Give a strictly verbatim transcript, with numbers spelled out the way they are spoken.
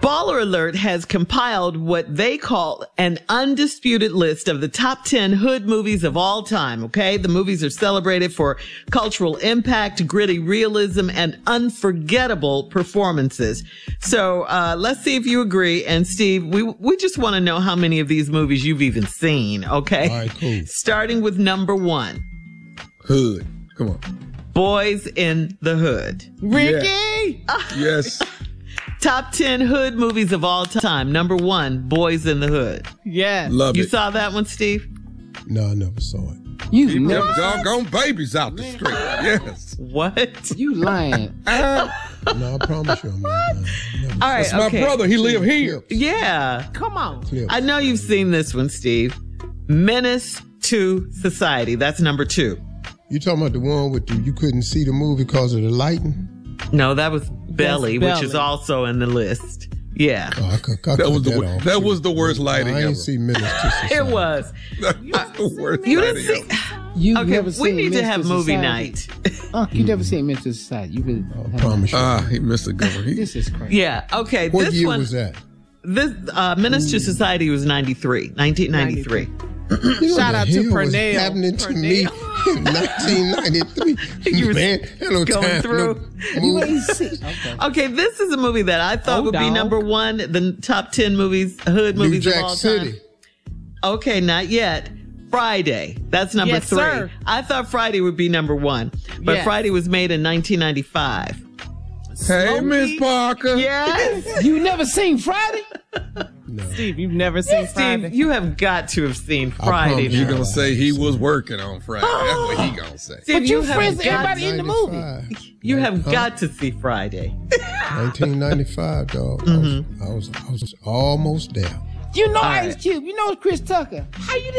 Baller Alert has compiled what they call an undisputed list of the top ten hood movies of all time, okay? The movies are celebrated for cultural impact, gritty realism, and unforgettable performances. So uh let's see if you agree. And Steve, we we just want to know how many of these movies you've even seen, okay? All right, cool. Starting with number one. Hood. Come on. Boys in the Hood. Ricky! Yeah. Yes. Top ten hood movies of all time. Number one, Boys in the Hood. Yes. Love You it. saw that one, Steve? No, I never saw it. You Keep never. them doggone babies out the street. Yes. What? You lying. Uh, No, I promise you I'm not lying. Never All right, that's my okay. brother. He live here. Yeah. Come on. Clips. I know you've seen this one, Steve. Menace to Society. That's number two. You talking about the one with the, you couldn't see the movie because of the lighting? No, that was Belly, which Belly. is also in the list. Yeah. Oh, I could, I That cut was the that wor- off, that too. was the worst lighting I ever. ain't see Menace to Society. It was. That's the worst You lighting didn't see. ever. You Okay, never we seen need to Mister have movie Society. night. Uh, you never seen Mister Society. You really. I promise you. Ah, he missed a good one. He, This is crazy. Yeah. Okay. what this year one. was that? This uh, Menace to Society was ninety-three. nineteen ninety-three. You know Shout what out the to hell was Pernell. happening to me in nineteen ninety-three. You were Man, had no going time, through. No You movie. ain't see. Okay. Okay, this is a movie that I thought Hold would be on. number one, the top ten movies, hood New movies of Jack all City. time. Okay, not yet. Friday. That's number Yes, three. sir. I thought Friday would be number one, but Yes. Friday was made in nineteen ninety-five. hey, Miss Parker. Yes. You never seen Friday? No. Steve, you've never seen Friday. Steve, you have got to have seen I Friday promise He now. gonna say he was working on Friday. That's what he gonna say. Steve, But you have friends with got- everybody in the movie. ninety-five. You have Huh? got to see Friday. nineteen ninety-five, dog. Mm-hmm. I, was, I was I was almost there. You know All right. Ice Cube. You know Chris Tucker. How you